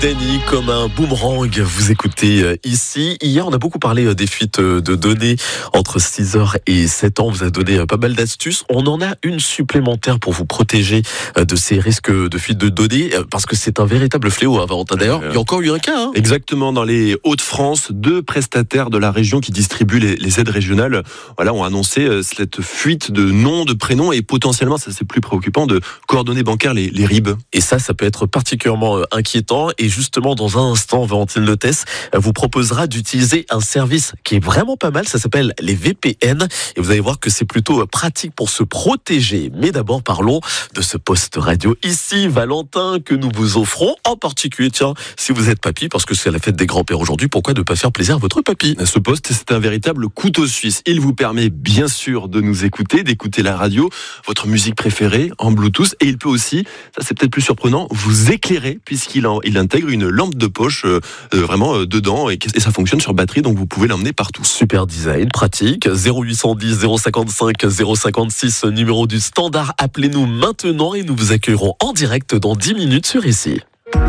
Danny, comme un boomerang, vous écoutez ici. Hier, on a beaucoup parlé des fuites de données entre 6h et 7 ans. On vous a donné pas mal d'astuces. On en a une supplémentaire pour vous protéger de ces risques de fuite de données, parce que c'est un véritable fléau, hein, Valentin. D'ailleurs, il y a encore eu un cas. Hein. Exactement, dans les Hauts-de-France, 2 prestataires de la région qui distribuent les aides régionales ont annoncé cette fuite de noms, de prénoms et potentiellement, ça c'est plus préoccupant, de coordonnées bancaires, les RIB. Et ça peut être particulièrement inquiétant. Et justement, dans un instant, Valentine Lotès vous proposera d'utiliser un service qui est vraiment pas mal. Ça s'appelle les VPN. Et vous allez voir que c'est plutôt pratique pour se protéger. Mais d'abord, parlons de ce poste radio ici, Valentin, que nous vous offrons. En particulier, tiens, si vous êtes papy, parce que c'est la fête des grands-pères aujourd'hui, pourquoi ne pas faire plaisir à votre papy? Ce poste, c'est un véritable couteau suisse. Il vous permet bien sûr de nous écouter, d'écouter la radio, votre musique préférée en Bluetooth. Et il peut aussi, ça c'est peut-être plus surprenant, vous éclairer puisqu'il intègre une lampe de poche vraiment dedans et ça fonctionne sur batterie, donc vous pouvez l'emmener partout. Super design, pratique. 0810 055 056, numéro du standard. Appelez-nous maintenant et nous vous accueillerons en direct dans 10 minutes sur Ici.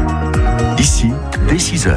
Ici, dès 6h.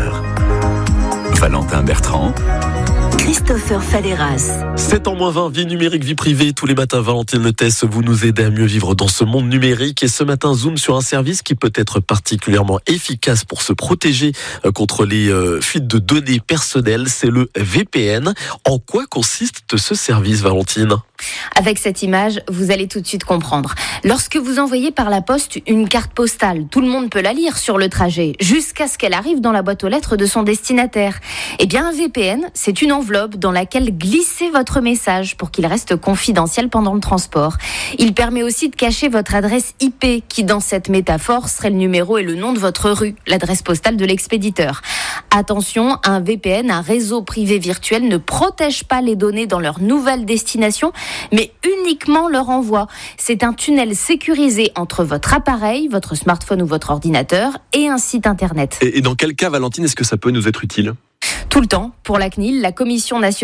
Valentin Bertrand. Christopher Falleras. 7 ans moins 20, vie numérique, vie privée. Tous les matins, Valentine Lotès, vous nous aidez à mieux vivre dans ce monde numérique. Et ce matin, zoom sur un service qui peut être particulièrement efficace pour se protéger contre les fuites de données personnelles. C'est le VPN. En quoi consiste ce service, Valentine ? Avec cette image, vous allez tout de suite comprendre. Lorsque vous envoyez par la poste une carte postale, tout le monde peut la lire sur le trajet, jusqu'à ce qu'elle arrive dans la boîte aux lettres de son destinataire. Eh bien, un VPN, c'est une enveloppe dans laquelle glisser votre message pour qu'il reste confidentiel pendant le transport. Il permet aussi de cacher votre adresse IP, qui dans cette métaphore serait le numéro et le nom de votre rue, l'adresse postale de l'expéditeur. Attention, un VPN, un réseau privé virtuel, ne protège pas les données dans leur nouvelle destination, mais uniquement leur envoi. C'est un tunnel sécurisé entre votre appareil, votre smartphone ou votre ordinateur et un site internet. Et dans quel cas, Valentine, est-ce que ça peut nous être utile ? Tout le temps, pour la CNIL, la Commission nationale